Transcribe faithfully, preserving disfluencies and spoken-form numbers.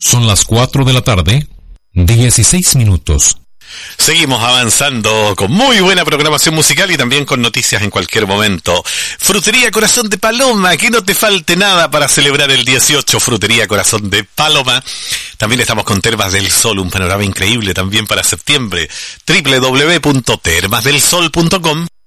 Son las cuatro de la tarde, dieciséis minutos. Seguimos avanzando con muy buena programación musical y también con noticias en cualquier momento. Frutería Corazón de Paloma, que no te falte nada para celebrar el dieciocho. Frutería Corazón de Paloma. También estamos con Termas del Sol, un panorama increíble también para septiembre. doble u doble u doble u punto termas del sol punto com.